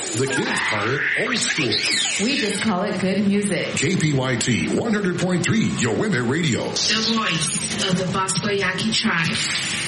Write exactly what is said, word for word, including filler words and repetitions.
The kids call it old school. We just call it good music. K P Y T one hundred point three, Your Women Radio. The voice of the Bosco Yaqui tribe.